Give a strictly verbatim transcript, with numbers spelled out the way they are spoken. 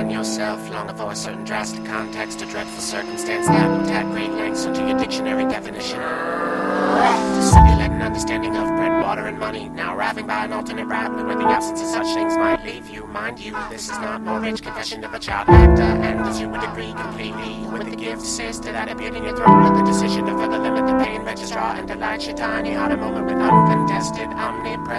in yourself, longer for a certain drastic context, a dreadful circumstance that would add great lengths into your dictionary definition. To simulate an understanding of bread, water, and money, now arriving by an alternate route where the absence of such things might leave you. Mind you, this is not more rich confession of a child actor, and as you would agree completely with the gift sister that appeared in your throat, with the decision to further limit the pain registrar and delight your tiny heart a moment with uncontested omnipresence.